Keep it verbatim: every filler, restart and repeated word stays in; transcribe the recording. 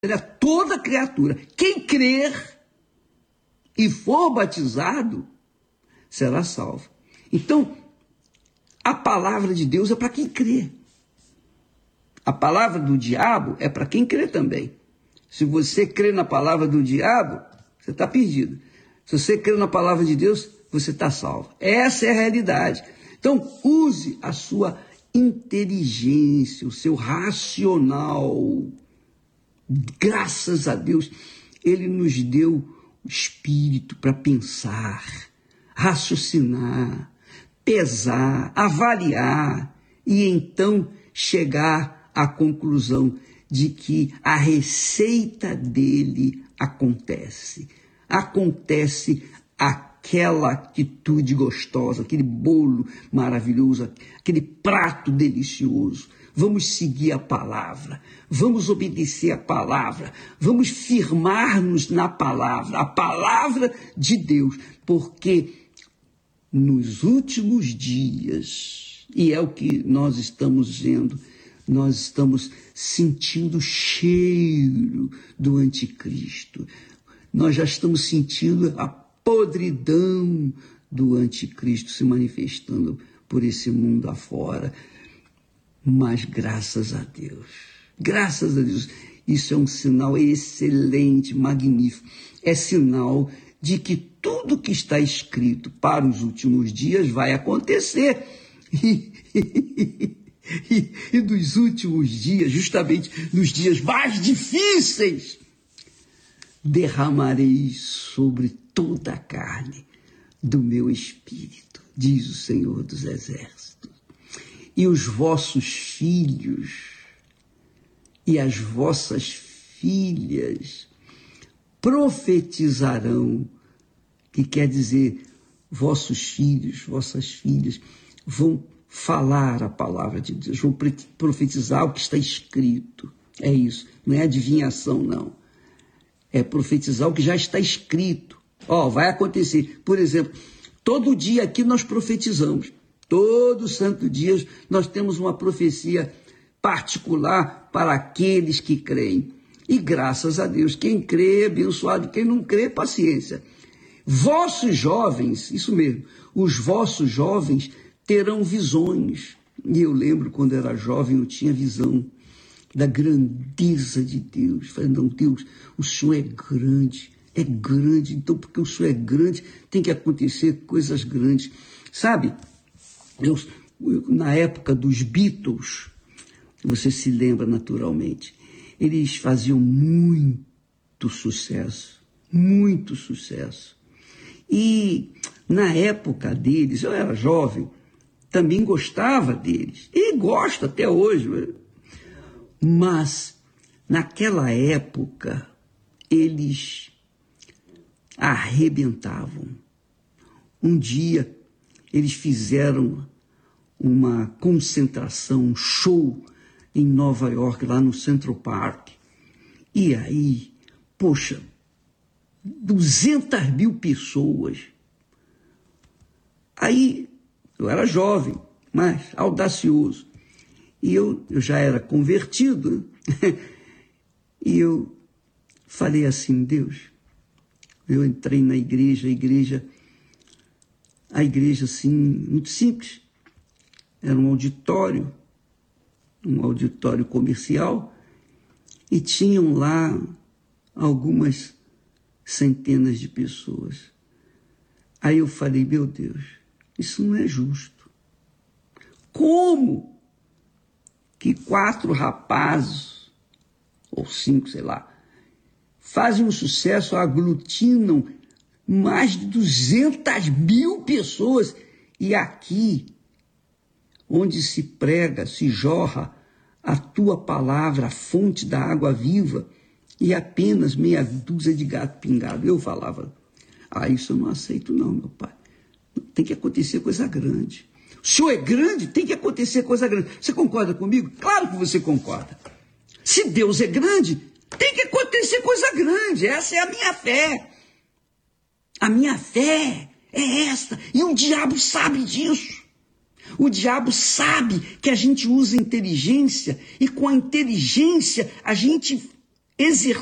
a toda criatura. Quem crer e for batizado será salvo. Então, a palavra de Deus é para quem crê. A palavra do diabo é para quem crê também. Se você crê na palavra do diabo, você está perdido. Se você crê na palavra de Deus, você está salvo. Essa é a realidade. Então, use a sua inteligência, o seu racional. Graças a Deus, Ele nos deu o espírito para pensar, raciocinar, pesar, avaliar e então chegar à conclusão de que a receita dele acontece. Acontece aquela atitude gostosa, aquele bolo maravilhoso, aquele prato delicioso. Vamos seguir a palavra, vamos obedecer a palavra, vamos firmar-nos na palavra, a palavra de Deus, porque nos últimos dias, e é o que nós estamos vendo, nós estamos sentindo o cheiro do anticristo, nós já estamos sentindo a podridão do anticristo se manifestando por esse mundo afora. Mas graças a Deus, graças a Deus, isso é um sinal excelente, magnífico. É sinal de que tudo que está escrito para os últimos dias vai acontecer. E, e, e, e nos últimos dias, justamente nos dias mais difíceis, derramarei sobre toda a carne do meu espírito, diz o Senhor dos Exércitos. E os vossos filhos e as vossas filhas profetizarão, que quer dizer, vossos filhos, vossas filhas vão falar a palavra de Deus, vão profetizar o que está escrito. É isso, não é adivinhação, não. É profetizar o que já está escrito. Ó, vai acontecer. Por exemplo, todo dia aqui nós profetizamos. Todo santo dia nós temos uma profecia particular para aqueles que creem. E graças a Deus, quem crê é abençoado, quem não crê, paciência. Vossos jovens, isso mesmo, os vossos jovens terão visões. E eu lembro quando era jovem, eu tinha visão da grandeza de Deus. Falei, não, Deus, o Senhor é grande, é grande. Então, porque o Senhor é grande, tem que acontecer coisas grandes. Sabe? Eu, na época dos Beatles, você se lembra naturalmente, eles faziam muito sucesso, muito sucesso. E na época deles, eu era jovem, também gostava deles, e gosto até hoje. Mas naquela época, eles arrebentavam. Um dia, eles fizeram uma concentração, um show em Nova York, lá no Central Park. E aí, poxa, duzentas mil pessoas. Aí, eu era jovem, mas audacioso. E eu, eu já era convertido. E eu falei assim, Deus, eu entrei na igreja, a igreja... A igreja, assim, muito simples. Era um auditório, um auditório comercial, e tinham lá algumas centenas de pessoas. Aí eu falei, meu Deus, isso não é justo. Como que quatro rapazes, ou cinco, sei lá, fazem um sucesso, aglutinam mais de duzentas mil pessoas, e aqui, onde se prega, se jorra a tua palavra, a fonte da água viva, e apenas meia dúzia de gato pingado. Eu falava, ah, isso eu não aceito não, meu pai. Tem que acontecer coisa grande. O Senhor é grande, tem que acontecer coisa grande. Você concorda comigo? Claro que você concorda. Se Deus é grande, tem que acontecer coisa grande. Essa é a minha fé. A minha fé é esta, e o diabo sabe disso. O diabo sabe que a gente usa inteligência, e com a inteligência a gente exercer